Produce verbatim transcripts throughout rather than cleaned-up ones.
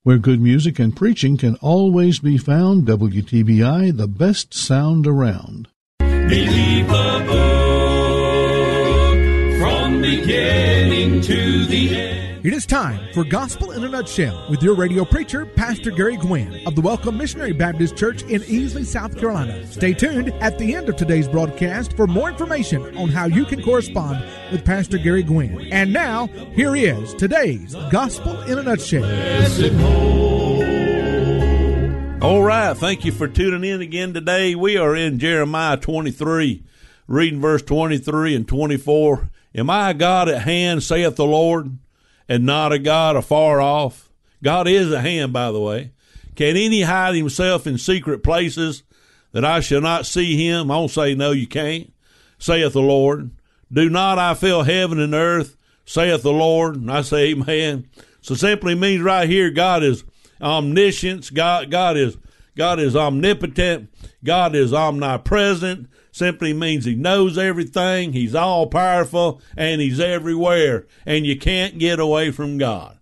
Where good music and preaching can always be found, W T B I, the best sound around. Believe the book from beginning to the end. It is time for Gospel in a Nutshell with your radio preacher, Pastor Gary Gwynn of the Welcome Missionary Baptist Church in Easley, South Carolina. Stay tuned at the end of today's broadcast for more information on how you can correspond with Pastor Gary Gwynn. And now, here is today's Gospel in a Nutshell. All right, thank you for tuning in again today. We are in Jeremiah twenty-three, reading verse twenty-three and twenty-four. Am I a God at hand, saith the Lord, and not a God afar off? God is at hand, by the way. Can any hide himself in secret places that I shall not see him? I won't say no, you can't, saith the Lord. Do not I fill heaven and earth, saith the Lord? And I say amen. So simply means right here, God is omniscience. God, God is, God is omnipotent. God is omnipresent. Simply means he knows everything. He's all powerful and he's everywhere, and you can't get away from God.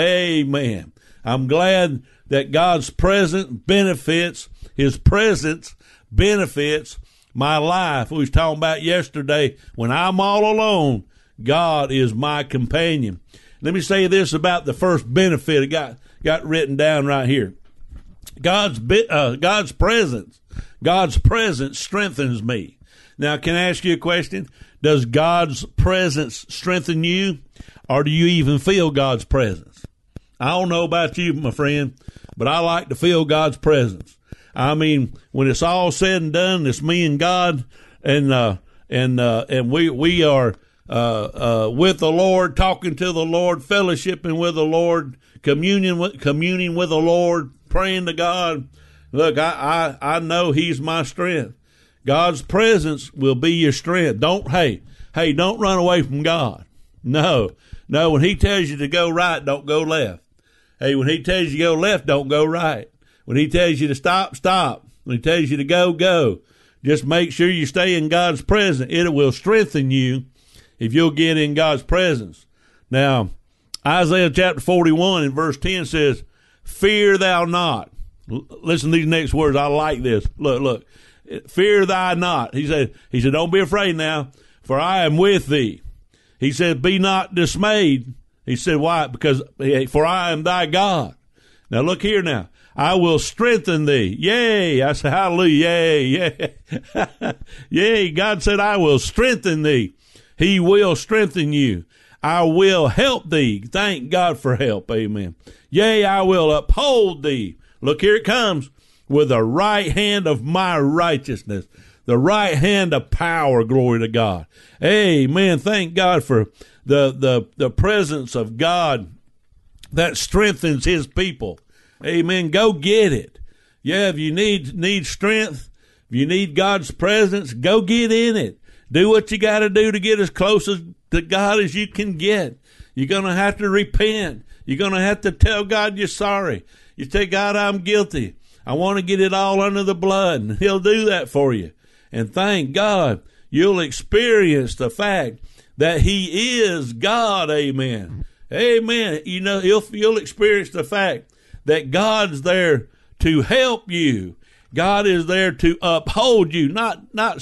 Amen. I'm glad that God's presence benefits, his presence benefits my life. We was talking about yesterday, when I'm all alone, God is my companion. Let me say this about the first benefit. It got, got written down right here. God's, uh, God's presence, God's presence strengthens me. Now, can I ask you a question? Does God's presence strengthen you, or do you even feel God's presence? I don't know about you, my friend, but I like to feel God's presence. I mean, when it's all said and done, it's me and God, and uh, and uh, and we we are uh, uh, with the Lord, talking to the Lord, fellowshipping with the Lord, communion with communing with the Lord, praying to God. Look, I I, I know He's my strength. God's presence will be your strength. Don't hey hey don't run away from God. No, no. When He tells you to go right, don't go left. Hey, when He tells you to go left, don't go right. When He tells you to stop, stop. When He tells you to go, go. Just make sure you stay in God's presence. It will strengthen you if you'll get in God's presence. Now, Isaiah chapter forty-one and verse ten says, "Fear thou not." L- listen to these next words. I like this. Look, look. "Fear thou not." He said, he said, don't be afraid now, for I am with thee. He said, be not dismayed. He said, why? Because, for I am thy God. Now look here now. I will strengthen thee. Yay. I said, hallelujah. Yay. Yay. Yay. God said, I will strengthen thee. He will strengthen you. I will help thee. Thank God for help. Amen. Yea, I will uphold thee. Look, here it comes. With the right hand of my righteousness, the right hand of power, glory to God. Amen. Thank God for the, the, the presence of God that strengthens His people. Amen. Go get it. Yeah, if you need, need strength, if you need God's presence, go get in it. Do what you got to do to get as close as, to God as you can get. You're going to have to repent. You're going to have to tell God you're sorry. You say, God, I'm guilty. I want to get it all under the blood, and He'll do that for you. And thank God, you'll experience the fact that He is God. Amen. Amen. You know, you'll, you'll experience the fact that God's there to help you. God is there to uphold you, not, not